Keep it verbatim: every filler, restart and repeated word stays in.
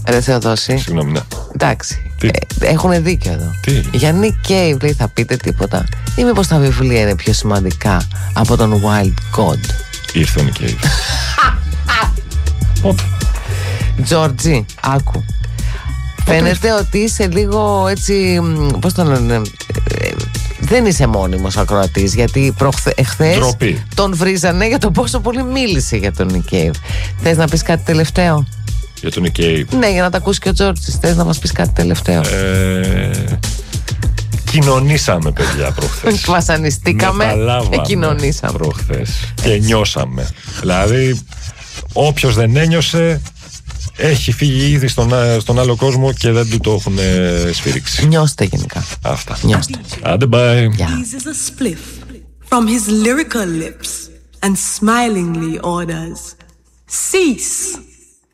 Ρε Θεοδόση. Συγγνώμη, ναι. Εντάξει. Ε, έχουν δίκιο εδώ. Τι? Για Nick Cave, λέει, θα πείτε τίποτα? Ή μήπως τα βιβλία είναι πιο σημαντικά από τον Wild God? Ήρθε ο Nick Cave. Τζόρτζι, άκου. Φαίνεται ότι είσαι λίγο έτσι. Πώς το λένε, δεν είσαι μόνιμος ακροατής. Γιατί προχθε, εχθές τον βρίζανε για το πόσο πολύ μίλησε για τον Nick Cave. Θες να πεις κάτι τελευταίο? Για τον Nick Cave? Ναι, για να τα ακούσει και ο Τζόρτζης. Θες να μας πεις κάτι τελευταίο? Ε, κοινωνήσαμε, παιδιά, προχθές. Βασανιστήκαμε και κοινωνήσαμε προχθές. Και νιώσαμε. Δηλαδή, όποιος δεν ένιωσε έχει φύγει ήδη στον, στον άλλο κόσμο και δεν του το έχουν σφυρίξει. Νιώστε γενικά. Αυτά. Νιώστε. Άντε, bye. Teases a spliff from his lyrical lips and smilingly orders, cease.